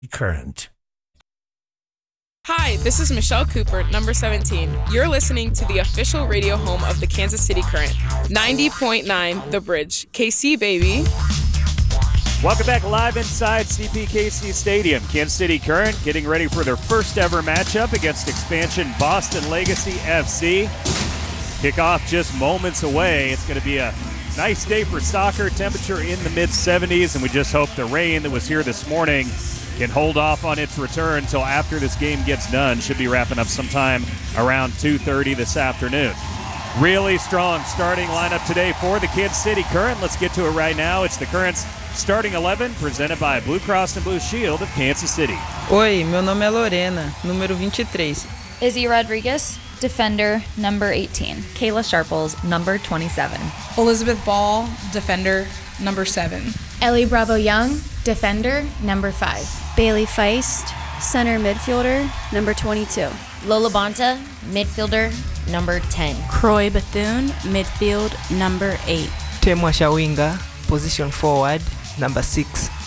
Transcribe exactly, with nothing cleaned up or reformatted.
Current. Hi, this is Michelle Cooper, number seventeen. You're listening to the official radio home of the Kansas City Current, ninety point nine The Bridge. K C, baby. Welcome back live inside C P K C Stadium. Kansas City Current getting ready for their first ever matchup against expansion Boston Legacy F C. Kickoff just moments away. It's going to be a nice day for soccer, temperature in the mid seventies, and we just hope the rain that was here this morning can hold off on its return until after this game gets done. Should be wrapping up sometime around two thirty this afternoon. Really strong starting lineup today for the Kansas City Current. Let's get to it right now. It's the Current's starting eleven, presented by Blue Cross and Blue Shield of Kansas City. Oi, meu nome é Lorena, número vinte e três. Izzy Rodriguez, defender, number eighteen. Kayla Sharples, number twenty-seven. Elizabeth Ball, defender, number seven. Ellie Bravo Young, defender, number five. Bailey Feist, center midfielder, number twenty-two. Lola Bonta, midfielder, number ten. Croy Bethune, midfield, number eight. Temwa Shawinga, position forward, number six.